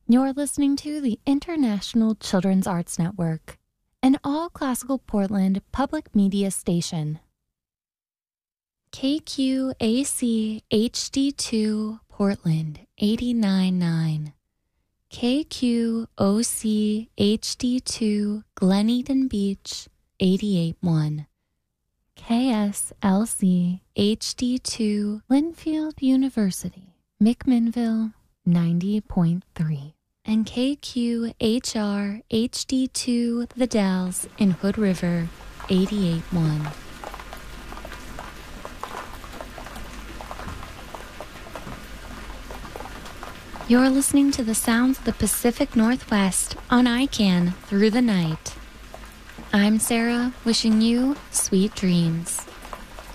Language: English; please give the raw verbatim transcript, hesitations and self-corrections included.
You're listening to the International Children's Arts Network, an all-classical Portland public media station. K Q A C H D two Portland eighty-nine point nine. K Q O C H D two Glen Eden Beach eighty-eight point one. K S L C H D two Linfield University, McMinnville ninety point three. And K Q H R H D two The Dalles in Hood River eighty-eight point one. You're listening to the sounds of the Pacific Northwest on I C A N Through the Night. I'm Sarah, wishing you sweet dreams.